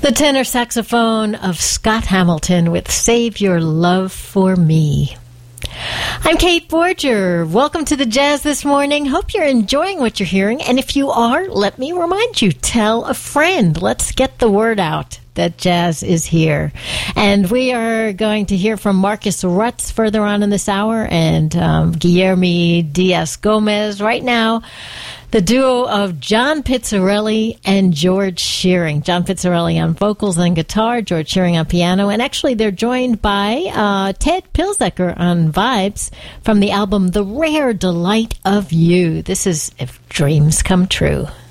The tenor saxophone of Scott Hamilton with Save Your Love for Me. I'm Kate Borger. Welcome to the Jazz this morning. Hope you're enjoying what you're hearing. And if you are, let me remind you, tell a friend. Let's get the word out that jazz is here. And we are going to hear from Marcus Rutz further on in this hour and Guilherme Diaz-Gomez. Right now, the duo of John Pizzarelli and George Shearing. John Pizzarelli on vocals and guitar, George Shearing on piano. And actually, they're joined by Ted Pilzecker on vibes from the album The Rare Delight of You. This is If Dreams Come True.